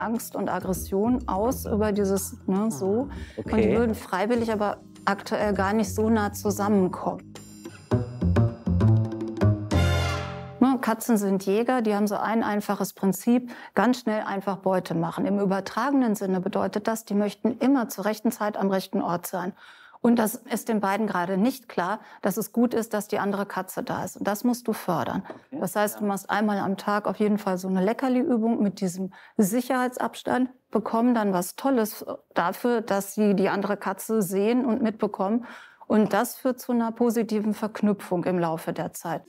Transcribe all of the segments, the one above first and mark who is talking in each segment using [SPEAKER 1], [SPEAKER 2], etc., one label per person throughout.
[SPEAKER 1] Angst und Aggression aus über dieses, ne, so.
[SPEAKER 2] Okay.
[SPEAKER 1] Und die würden freiwillig aber aktuell gar nicht so nah zusammenkommen. Ne, Katzen sind Jäger, die haben so ein einfaches Prinzip, ganz schnell einfach Beute machen. Im übertragenen Sinne bedeutet das, die möchten immer zur rechten Zeit am rechten Ort sein. Und das ist den beiden gerade nicht klar, dass es gut ist, dass die andere Katze da ist. Und das musst du fördern. Das heißt, du machst einmal am Tag auf jeden Fall so eine Leckerli-Übung mit diesem Sicherheitsabstand, bekommen dann was Tolles dafür, dass sie die andere Katze sehen und mitbekommen. Und das führt zu einer positiven Verknüpfung im Laufe der Zeit.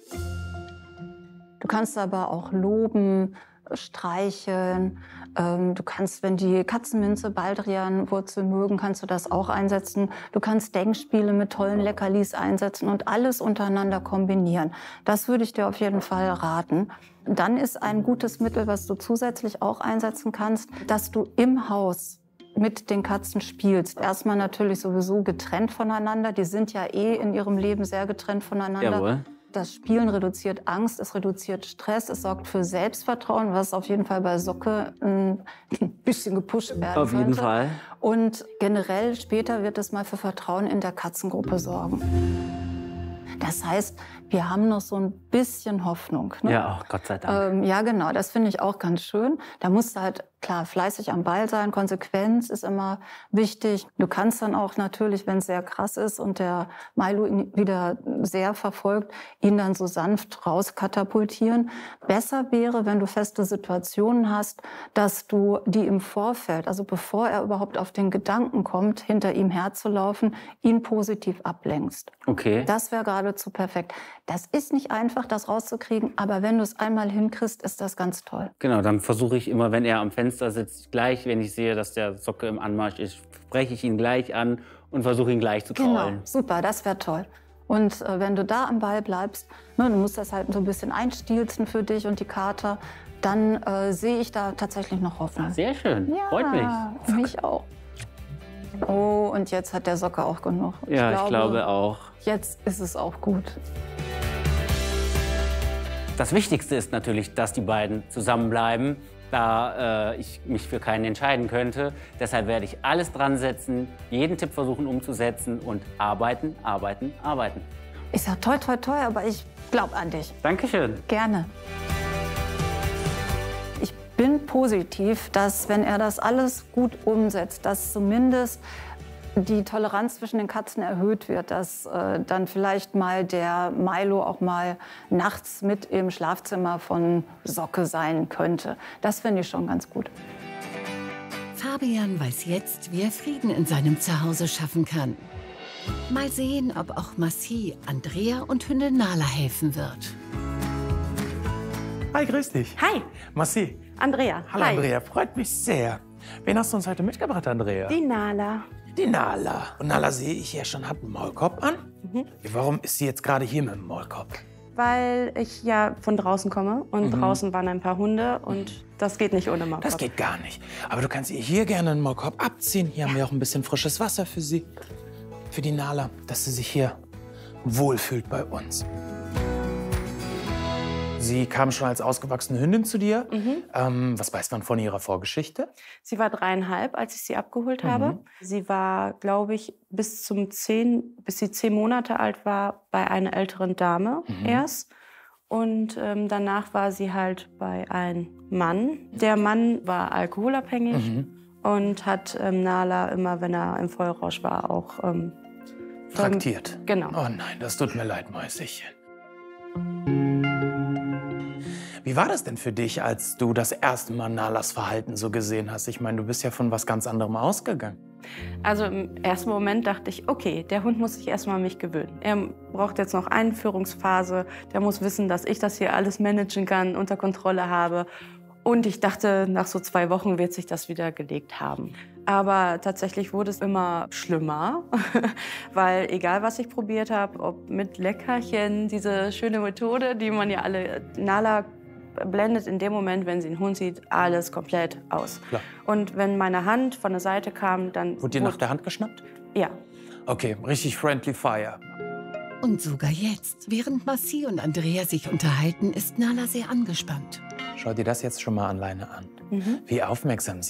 [SPEAKER 1] Du kannst aber auch loben, streicheln. Du kannst, wenn die Katzenminze Baldrianwurzel mögen, kannst du das auch einsetzen. Du kannst Denkspiele mit tollen Leckerlis einsetzen und alles untereinander kombinieren. Das würde ich dir auf jeden Fall raten. Dann ist ein gutes Mittel, was du zusätzlich auch einsetzen kannst, dass du im Haus mit den Katzen spielst. Erstmal natürlich sowieso getrennt voneinander. Die sind ja eh in ihrem Leben sehr getrennt voneinander.
[SPEAKER 2] Jawohl.
[SPEAKER 1] Das Spielen reduziert Angst, es reduziert Stress, es sorgt für Selbstvertrauen, was auf jeden Fall bei Socke ein bisschen gepusht werden könnte.
[SPEAKER 2] Auf jeden Fall.
[SPEAKER 1] Und generell später wird es mal für Vertrauen in der Katzengruppe sorgen. Das heißt, wir haben noch so ein bisschen Hoffnung. Ne?
[SPEAKER 2] Ja, oh, Gott sei Dank.
[SPEAKER 1] Ja, genau, das finde ich auch ganz schön. Da musst du halt, klar, fleißig am Ball sein. Konsequenz ist immer wichtig. Du kannst dann auch natürlich, wenn es sehr krass ist und der Milo ihn wieder sehr verfolgt, ihn dann so sanft rauskatapultieren. Besser wäre, wenn du feste Situationen hast, dass du die im Vorfeld, also bevor er überhaupt auf den Gedanken kommt, hinter ihm herzulaufen, ihn positiv ablenkst.
[SPEAKER 2] Okay.
[SPEAKER 1] Das wäre geradezu perfekt. Das ist nicht einfach, das rauszukriegen, aber wenn du es einmal hinkriegst, ist das ganz toll.
[SPEAKER 2] Genau, dann versuche ich immer, wenn er am Fenster sitzt, gleich, wenn ich sehe, dass der Socke im Anmarsch ist, spreche ich ihn gleich an und versuche ihn gleich zu
[SPEAKER 1] Genau,
[SPEAKER 2] kraulen.
[SPEAKER 1] super, das wäre toll. Und wenn du da am Ball bleibst, ne, du musst das halt so ein bisschen einstielzen für dich und die Kater, dann sehe ich da tatsächlich noch Hoffnung.
[SPEAKER 2] Sehr schön,
[SPEAKER 1] Ja,
[SPEAKER 2] freut mich.
[SPEAKER 1] mich auch. Oh, und jetzt hat der Socke auch genug.
[SPEAKER 2] Ja, ich glaube auch.
[SPEAKER 1] Jetzt ist es auch gut.
[SPEAKER 2] Das Wichtigste ist natürlich, dass die beiden zusammenbleiben, da ich mich für keinen entscheiden könnte. Deshalb werde ich alles dran setzen, jeden Tipp versuchen umzusetzen und arbeiten, arbeiten, arbeiten.
[SPEAKER 1] Ich sag toi, toi, toi, aber ich glaube an dich.
[SPEAKER 2] Dankeschön.
[SPEAKER 1] Gerne. Ich bin positiv, dass, wenn er das alles gut umsetzt, dass zumindest die Toleranz zwischen den Katzen erhöht wird, dass dann vielleicht mal der Milo auch mal nachts mit im Schlafzimmer von Socke sein könnte. Das finde ich schon ganz gut.
[SPEAKER 3] Fabian weiß jetzt, wie er Frieden in seinem Zuhause schaffen kann. Mal sehen, ob auch Massi, Andrea und Hündin Nala helfen wird.
[SPEAKER 4] Hi, grüß dich.
[SPEAKER 5] Hi,
[SPEAKER 4] Massi.
[SPEAKER 5] Andrea.
[SPEAKER 4] Hallo,
[SPEAKER 5] Hi.
[SPEAKER 4] Andrea. Freut mich sehr. Wen hast du uns heute mitgebracht, Andrea?
[SPEAKER 5] Die Nala.
[SPEAKER 4] Die Nala. Und Nala sehe ich ja schon, hat einen Maulkorb an. Warum ist sie jetzt gerade hier mit dem Maulkorb?
[SPEAKER 5] Weil ich ja von draußen komme und draußen waren ein paar Hunde und das geht nicht ohne Maulkorb.
[SPEAKER 4] Das geht gar nicht. Aber du kannst ihr hier gerne einen Maulkorb abziehen. Hier haben wir auch ein bisschen frisches Wasser für sie. Für die Nala, dass sie sich hier wohlfühlt bei uns. Sie kam schon als ausgewachsene Hündin zu dir. Was weiß man von ihrer Vorgeschichte?
[SPEAKER 5] Sie war 3,5, als ich sie abgeholt habe. Sie war, glaube ich, bis sie 10 Monate alt war, bei einer älteren Dame erst. Und danach war sie halt bei einem Mann. Der Mann war alkoholabhängig und hat Nala immer, wenn er im Vollrausch war, auch
[SPEAKER 4] Traktiert.
[SPEAKER 5] Genau.
[SPEAKER 4] Oh nein, das tut mir leid, Mäuschen. Wie war das denn für dich, als du das erste Mal Nalas Verhalten so gesehen hast? Ich meine, du bist ja von was ganz anderem ausgegangen.
[SPEAKER 5] Also im ersten Moment dachte ich, okay, der Hund muss sich erstmal an mich gewöhnen. Er braucht jetzt noch Einführungsphase. Der muss wissen, dass ich das hier alles managen kann, unter Kontrolle habe. Und ich dachte, nach so 2 Wochen wird sich das wieder gelegt haben. Aber tatsächlich wurde es immer schlimmer, weil egal, was ich probiert habe, ob mit Leckerchen, diese schöne Methode, die man ja alle, Nala blendet in dem Moment, wenn sie einen Hund sieht, alles komplett aus.
[SPEAKER 4] Klar.
[SPEAKER 5] Und wenn meine Hand von der Seite kam, dann...
[SPEAKER 4] Wurde dir nach der Hand geschnappt?
[SPEAKER 5] Ja.
[SPEAKER 4] Okay, richtig friendly fire.
[SPEAKER 3] Und sogar jetzt, während Massi und Andrea sich unterhalten, ist Nala sehr angespannt.
[SPEAKER 4] Schau dir das jetzt schon mal alleine an. Wie aufmerksam sie